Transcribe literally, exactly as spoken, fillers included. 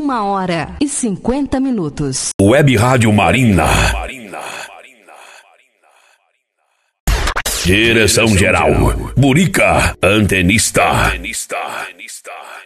Uma hora e cinquenta minutos. Web Rádio Marina. Direção geral, Burica, antenista. antenista.